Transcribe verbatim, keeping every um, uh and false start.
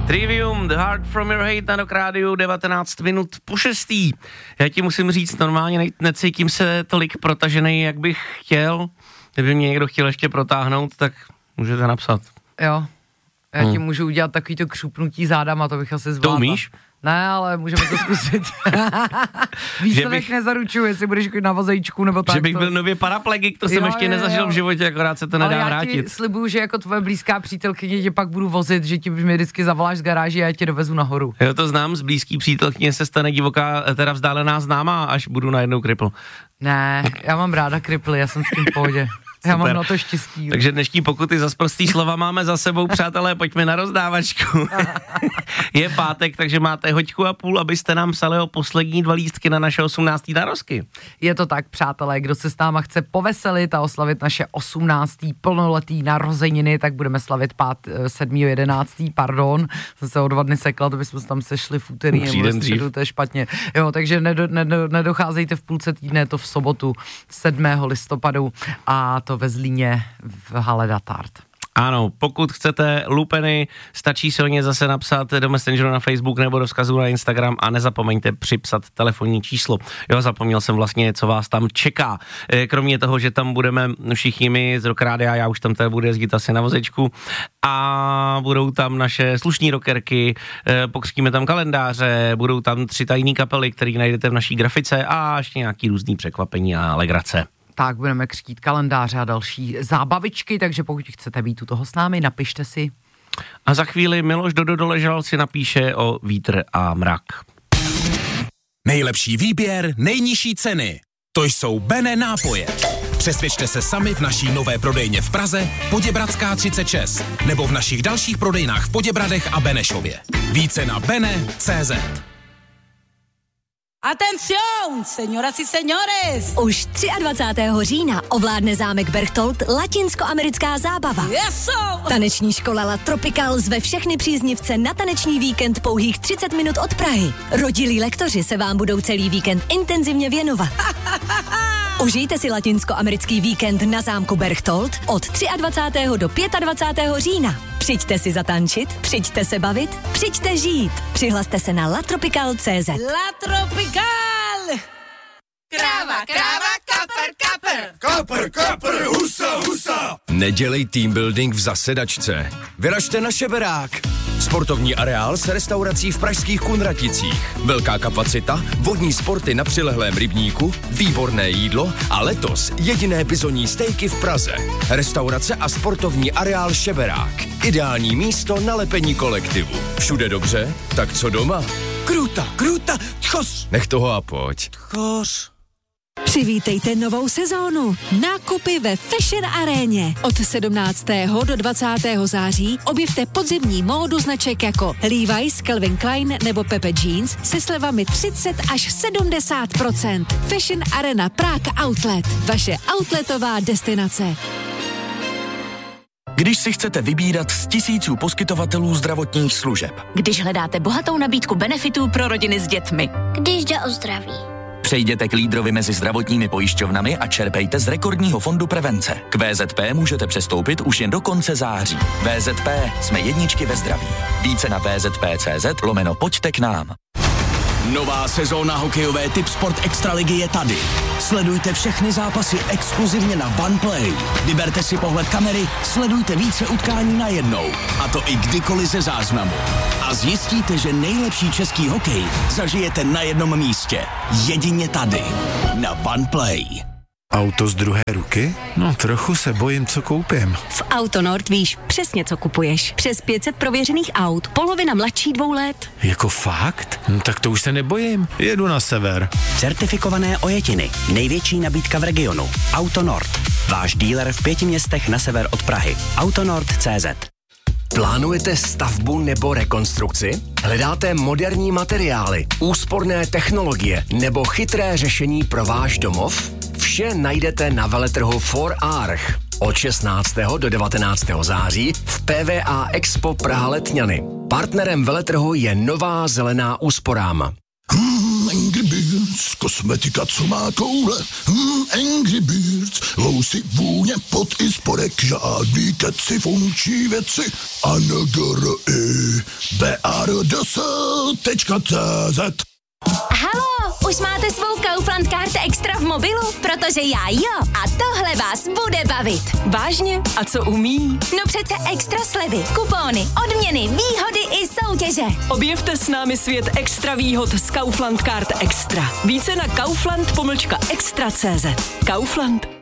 Trivium, The Heart from Your Hate na Rock rádiu, devatenáct minut po šestý. Já ti musím říct, normálně ne- necítím se tolik protažený, jak bych chtěl. Kdyby mě někdo chtěl ještě protáhnout, tak můžete napsat. Jo, já hmm. ti můžu udělat takový to křupnutí zádama, to bych asi zvládla. To umíš? Ne, ale můžeme to zkusit. Výsledek bych... nezaručuju, jestli budeš na vozejčku nebo tak. Že bych to... byl nově paraplegik, to jo, jsem ještě jo, nezažil jo. v životě, akorát se to nedá ale vrátit. já ti slibuju, že jako tvoje blízká přítelkyně tě pak budu vozit, že ti mi vždycky zavoláš z garáži a já tě dovezu nahoru. Jo, to znám, z blízký přítelkyně se stane divoká, teda vzdálená známá, až budu najednou kripl. Ne, já mám ráda kriply, já jsem s tím v pohodě. Já mám na to štěstí. Takže dnešní pokuty za sprostý slova máme za sebou, přátelé, pojďme na rozdávačku. Je pátek, takže máte hoďku a půl, abyste nám psali o poslední dva lístky na naše osmnáctý narozky. Je to tak, přátelé, kdo se s náma chce poveselit a oslavit naše osmnáctý plnoletý narozeniny, tak budeme slavit pát, sedmého jedenáctého pardon, jsem se o dva dny sekla, to bychom se tam sešli v úterý, nebo středu, to je špatně. Jo, takže nedo, nedo, nedocházejte v půlce týdne, je to v sobotu sedmého listopadu a to ve Zlíně v hale Datart. Ano, pokud chcete lupeny, stačí se o ně zase napsat do Messengeru na Facebook nebo do vzkazu na Instagram a nezapomeňte připsat telefonní číslo. Jo, zapomněl jsem vlastně, co vás tam čeká. Kromě toho, že tam budeme všichni my z Rock Rádia, já už tam teda budu jezdit asi na vozečku a budou tam naše slušní rockerky, pokřtíme tam kalendáře, budou tam tři tajný kapely, které najdete v naší grafice a ještě nějaký různý překvapení a legrace. Tak budeme křtít kalendáře a další zábavičky, takže pokud chcete být u toho s námi, napište si. A za chvíli Miloš Dodoležal si napíše o vítr a mrak. Nejlepší výběr, nejnižší ceny. To jsou Bene nápoje. Přesvědčte se sami v naší nové prodejně v Praze, Poděbradská třicet šest, nebo v našich dalších prodejnách v Poděbradech a Benešově. Více na bene tečka cé zet. Atención, señoras y señores! Už dvacátého třetího října ovládne zámek Berchtold latinskoamerická zábava. Yes, Taneční škola La Tropical zve všechny příznivce na taneční víkend pouhých třicet minut od Prahy. Rodilí lektoři se vám budou celý víkend intenzivně věnovat. Užijte si latinskoamerický víkend na zámku Berchtold od dvacátého třetího do dvacátého pátého října. Přijďte si zatančit, přijďte se bavit, přijďte žít. Přihlaste se na latropical tečka cé zet. La Tropical! Kráva, kráva, kapr, kapr! Kapr, kapr, husa, husa! Nedělej team building v zasedačce. Vyražte na Šeberák. Sportovní areál s restaurací v pražských Kunraticích. Velká kapacita, vodní sporty na přilehlém rybníku, výborné jídlo a letos jediné bizonní stejky v Praze. Restaurace a sportovní areál Šeberák. Ideální místo na lepení kolektivu. Všude dobře? Tak co doma? Kruta, kruta, tchos! Nech toho a pojď. Tchos. Přivítejte novou sezónu. Nákupy ve Fashion Aréně. Od sedmnáctého do dvacátého září objevte podzimní módu značek jako Levi's, Calvin Klein nebo Pepe Jeans se slevami třicet až sedmdesát procent. Fashion Arena Prague Outlet. Vaše outletová destinace. Když si chcete vybírat z tisíců poskytovatelů zdravotních služeb. Když hledáte bohatou nabídku benefitů pro rodiny s dětmi. Když jde o zdraví. Přejděte k lídrovi mezi zdravotními pojišťovnami a čerpejte z rekordního fondu prevence. K V Z P můžete přestoupit už jen do konce září. V Z P, jsme jedničky ve zdraví. Více na vzp.cz lomeno pojďte k nám. Nová sezóna hokejové Tipsport Extraligy je tady. Sledujte všechny zápasy exkluzivně na OnePlay. Vyberte si pohled kamery, sledujte více utkání najednou. A to i kdykoliv ze záznamu. A zjistíte, že nejlepší český hokej zažijete na jednom místě. Jedině tady. Na OnePlay. Auto z druhé ruky? No, trochu se bojím, co koupím. V Autonord víš přesně, co kupuješ. Přes pět set prověřených aut, polovina mladší dvou let. Jako fakt? No tak to už se nebojím. Jedu na sever. Certifikované ojetiny. Největší nabídka v regionu. Autonord. Váš dealer v pěti městech na sever od Prahy. Autonord tečka cé zet. Plánujete stavbu nebo rekonstrukci? Hledáte moderní materiály, úsporné technologie nebo chytré řešení pro váš domov? Vše najdete na veletrhu For Arch od šestnáctého do devatenáctého září v P V A Expo Praha Letňany. Partnerem veletrhu je Nová zelená úsporám. Hmm, Angry Birds, kosmetika, co má koule. Hmm, Angry Birds, lousy, vůně, pot i spodek, žádný keci, funkční věci. A N G R I, B R D S tečka cé zet. Halo, už máte svou Kaufland Card Extra v mobilu? Protože já jo. A tohle vás bude bavit. Vážně? A co umí? No přece extra slevy, kupóny, odměny, výhody i soutěže. Objevte s námi svět extra výhod z Kaufland Card Extra. Více na kaufland pomlčka extra tečka cé zet. Kaufland.